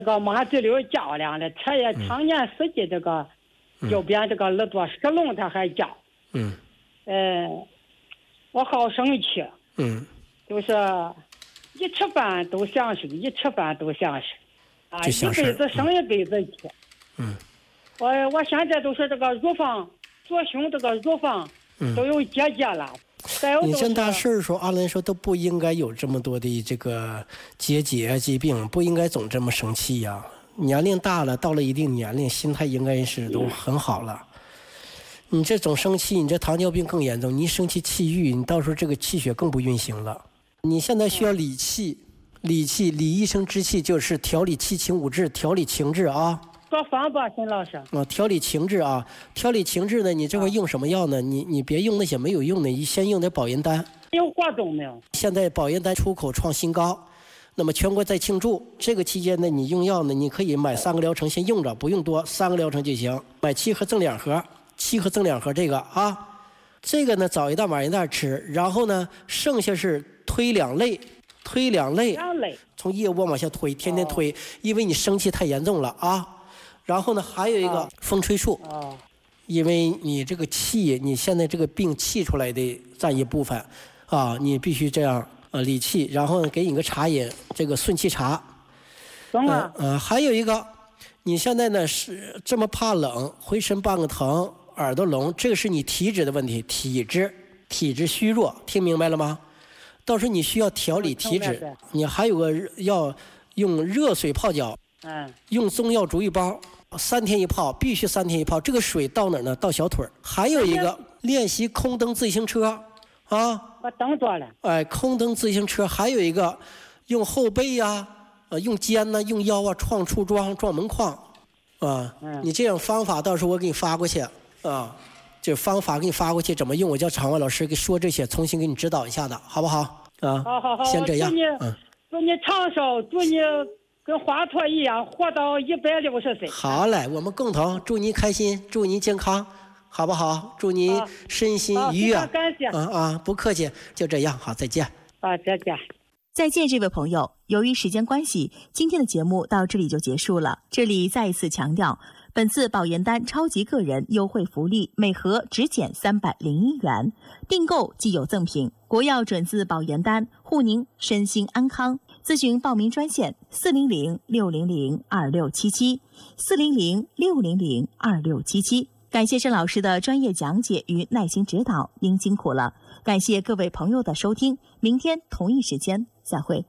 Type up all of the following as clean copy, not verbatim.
这个马嘴溜较量的，车也常年司机这个右边这个耳朵石龙他还叫。我好生气。就是一吃饭都想事，一吃饭都想事，一辈子生一辈子气。我现在都是这个乳房，左胸这个乳房都有结节了。 你这大岁数，按理说都不应该有这么多的这个结节疾病，不应该总这么生气呀。年龄大了，到了一定年龄，心态应该是都很好了。你这总生气，你这糖尿病更严重。你一生气气郁，你到时候这个气血更不运行了。你现在需要理气，理一生之气就是调理七情五志，调理情志啊。 说方吧，沈老师。 调理情志啊，调理情志呢，你这会用什么药呢？你别用那些没有用的，你先用点保元丹。 有活动没有？ 现在保元丹出口创新高，那么全国在庆祝这个期间呢，你用药呢，你可以买3个疗程先用着，不用多，3个疗程就行。买7盒赠2盒，7盒赠2盒这个啊。这个呢，早一袋晚一袋吃，然后呢，剩下是推2类，从腋窝往下推，天天推，因为你生气太严重了啊。然后呢，还有一个风吹术，因为你这个气，你现在这个病气出来的占一部分啊，你必须这样理气，然后呢，给你个茶饮，这个顺气茶。还有一个，你现在呢是这么怕冷，浑身半个疼，耳朵聋，这个是你体质的问题，体质虚弱，听明白了吗？到时候你需要调理体质，你还有个要用热水泡脚，用中药逐一包，3天一泡，必须3天一泡。这个水到哪儿呢？到小腿。还有一个练习空蹬自行车啊， 我蹬着了。 空蹬自行车，还有一个用后背呀，用肩呐，用腰啊，撞柱桩、撞门框啊。你这样方法到时候我给你发过去啊。这方法给你发过去，怎么用？我叫场外老师给说这些，重新给你指导一下的，好不好？ 好， 先这样。 祝你长寿，祝你跟华佗一样活到160岁。 好嘞，我们共同祝您开心，祝您健康，好不好？祝您身心愉悦。 感谢。 不客气，就这样，好，再见。 再见。 再见，这位朋友。由于时间关系，今天的节目到这里就结束了。这里再一次强调，本次保元丹超级个人优惠福利，每盒只减301元，订购即有赠品。国药准字保元丹，护您身心安康。咨询报名专线400-600-2677，400-600-2677。感谢郑老师的专业讲解与耐心指导，您辛苦了。感谢各位朋友的收听，明天同一时间再会。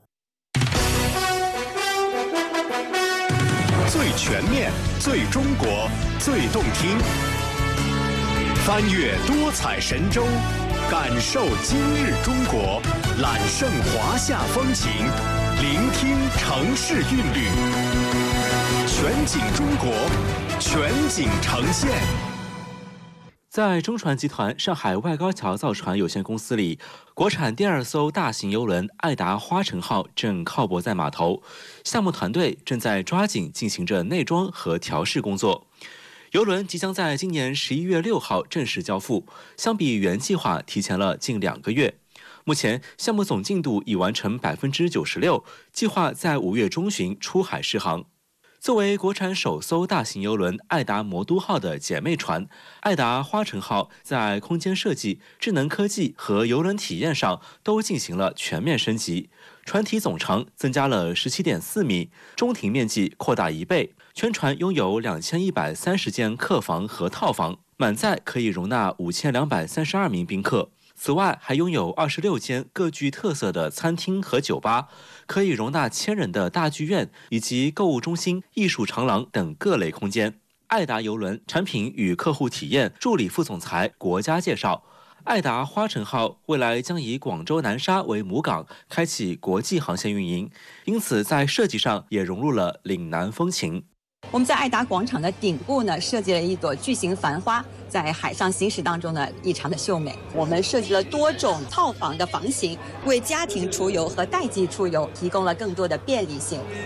最全面、最中国、最动听，翻越多彩神州，感受今日中国，揽胜华夏风情，聆听城市韵律，全景中国，全景呈现。 在中船集团上海外高桥造船有限公司里，国产第2艘大型邮轮爱达花城号正靠泊在码头，项目团队正在抓紧进行着内装和调试工作。邮轮即将在今年11月6号正式交付，相比原计划提前了近2个月。目前项目总进度已完成96%，计划在5月中旬出海试航。作为国产首艘大型邮轮爱达魔都号的姐妹船，爱达花城号在空间设计、智能科技和邮轮体验上都进行了全面升级。船体总长增加了17.4米，中庭面积扩大1倍，全船拥有2130间客房和套房，满载可以容纳5232名宾客。此外，还拥有26间各具特色的餐厅和酒吧，可以容纳1000人的大剧院以及购物中心、艺术长廊等各类空间。爱达邮轮产品与客户体验助理副总裁国家介绍，爱达花城号未来将以广州南沙为母港，开启国际航线运营，因此在设计上也融入了岭南风情。 我们在爱达广场的顶部呢，设计了一朵巨型繁花，在海上行驶当中呢，异常的秀美。我们设计了多种套房的房型，为家庭出游和淡季出游提供了更多的便利性。